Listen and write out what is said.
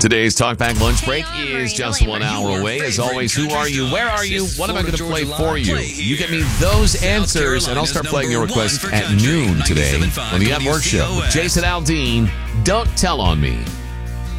Today's Talkback Lunch Break is just 1 hour away. As always, who are you? Where are you? What am I going to play for you? You get me those answers, and I'll start playing your request at noon today on the At Work Show. Jason Aldean, Don't Tell on Me.